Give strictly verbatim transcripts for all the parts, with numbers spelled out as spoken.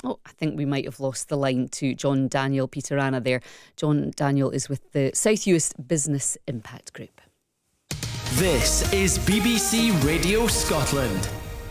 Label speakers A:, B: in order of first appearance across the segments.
A: Oh, I think we might have lost the line to John Daniel Peterana there. John Daniel is with the South Uist Business Impact Group.
B: This is B B C Radio Scotland.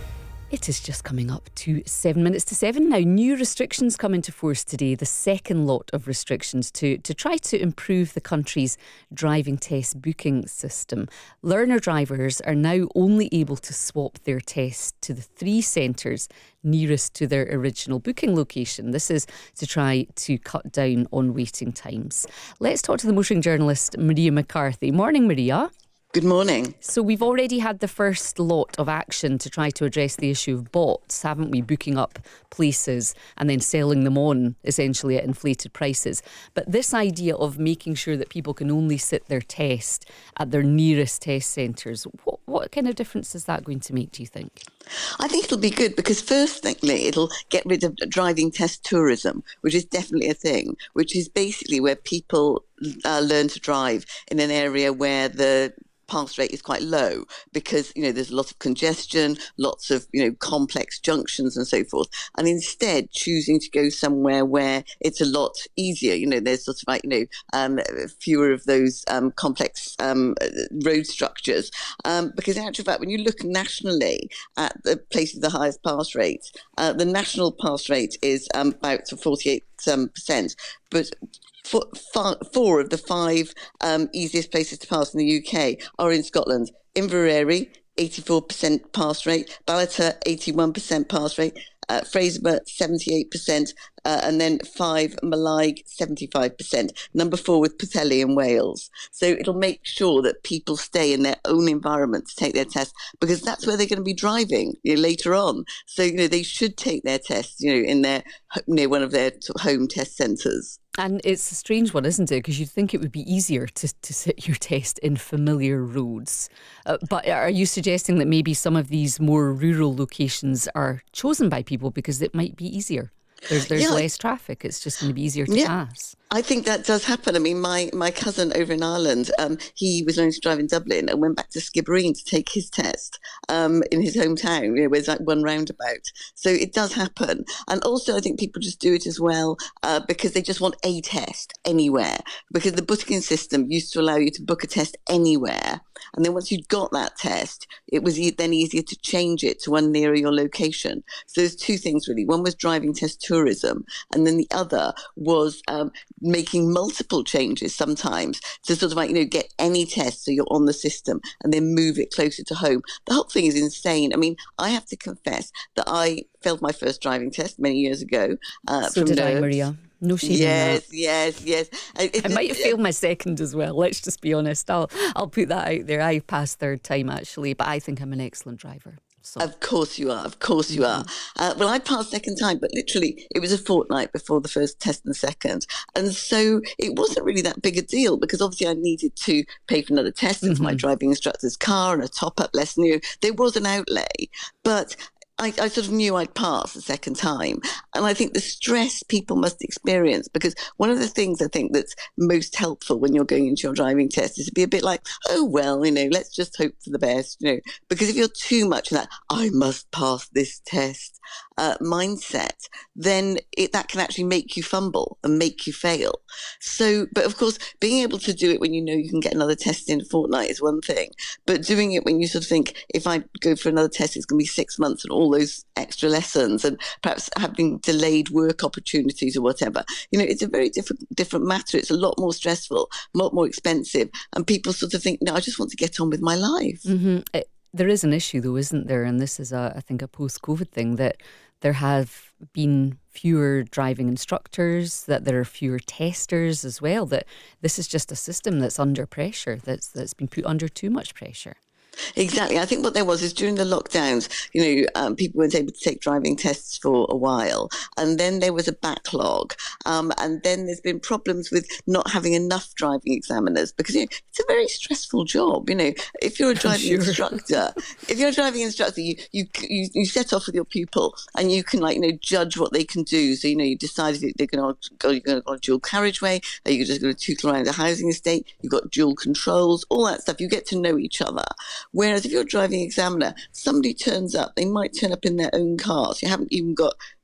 A: It is just coming up to seven minutes to seven now. New restrictions come into force today, the second lot of restrictions to, to try to improve the country's driving test booking system. Learner drivers are now only able to swap their test to the three centres nearest to their original booking location. This is to try to cut down on waiting times. Let's talk to the motoring journalist Maria McCarthy. Morning, Maria.
C: Good morning.
A: So we've already had the first lot of action to try to address the issue of bots, haven't we? Booking up places and then selling them on essentially at inflated prices. But this idea of making sure that people can only sit their test at their nearest test centres, what, what kind of difference is that going to make, do you think?
C: I think it'll be good because firstly, it'll get rid of driving test tourism, which is definitely a thing, which is basically where people uh, learn to drive in an area where the pass rate is quite low because, you know, there's a lot of congestion, lots of, you know, complex junctions and so forth. And instead choosing to go somewhere where it's a lot easier, you know, there's sort of like, you know, um, fewer of those um, complex um, road structures. Um, because in actual fact, when you look nationally at the places with the highest pass rates, uh, the national pass rate is um, about forty-eight percent. But Four, four of the five um, easiest places to pass in the U K are in Scotland. Inverary, eighty-four percent pass rate. Ballater, eighty-one percent pass rate. Uh, Fraserburgh, seventy-eight percent. Uh, and then five, Mallaig, seventy-five percent. Number four with Pwllheli in Wales. So it'll make sure that people stay in their own environment to take their test because that's where they're going to be driving, you know, later on. So, you know, they should take their tests, you know, in their, you know, one of their home test centres.
A: And it's a strange one, isn't it? Because you'd think it would be easier to, to sit your test in familiar roads. Uh, but are you suggesting that maybe some of these more rural locations are chosen by people because it might be easier? There's, there's yeah. less traffic. It's just going to be easier to
C: yeah.
A: pass.
C: I think that does happen. I mean, my, my cousin over in Ireland, um, he was learning to drive in Dublin and went back to Skibbereen to take his test um, in his hometown, you know, where there's like one roundabout. So it does happen. And also I think people just do it as well uh, because they just want a test anywhere. Because the booking system used to allow you to book a test anywhere. And then once you'd got that test, it was e- then easier to change it to one nearer your location. So there's two things really. One was driving test tourism, and then the other was um, making multiple changes sometimes to sort of like, you know, get any test so you're on the system and then move it closer to home. The whole thing is insane. I mean, I have to confess that I failed my first driving test many years ago. Uh,
A: so
C: from
A: did
C: nerves.
A: I, Maria. No shame
C: yes,
A: in that.
C: yes, yes.
A: It, I might have failed my second as well. Let's just be honest. I'll I'll put that out there. I passed third time actually, but I think I'm an excellent driver. So.
C: Of course you are. Of course you
A: mm-hmm.
C: are. Uh, well, I passed second time, but literally it was a fortnight before the first test and second. And so it wasn't really that big a deal because obviously I needed to pay for another test into mm-hmm. my driving instructor's car and a top-up lesson. You know, there was an outlay, but I, I sort of knew I'd pass the second time. And I think the stress people must experience, because one of the things I think that's most helpful when you're going into your driving test is to be a bit like, oh, well, you know, let's just hope for the best, you know, because if you're too much in that, I must pass this test uh, mindset, then it, that can actually make you fumble and make you fail. So, but of course, being able to do it when you know you can get another test in a fortnight is one thing, but doing it when you sort of think, if I go for another test, it's going to be six months and all those extra lessons and perhaps having delayed work opportunities or whatever, you know, it's a very different different matter. It's a lot more stressful, a lot more expensive, and people sort of think, no, I just want to get on with my life.
A: Mm-hmm. It, there is an issue though, isn't there? And this is a, I think, a post-COVID thing, that there have been fewer driving instructors, that there are fewer testers as well, that this is just a system that's under pressure, that's that's been put under too much pressure.
C: Exactly. I think what there was is during the lockdowns, you know, um, people weren't able to take driving tests for a while. And then there was a backlog. Um, and then there's been problems with not having enough driving examiners because, you know, it's a very stressful job. You know, if you're a driving sure. instructor, if you're a driving instructor, you, you, you, you set off with your pupil and you can, like, you know, judge what they can do. So, you know, you decide if they're going to go, you're going to go on a dual carriageway, are you just going to tootle around a housing estate? You've got dual controls, all that stuff. You get to know each other. Whereas if you're a driving examiner, somebody turns up, they might turn up in their own car. So you haven't even got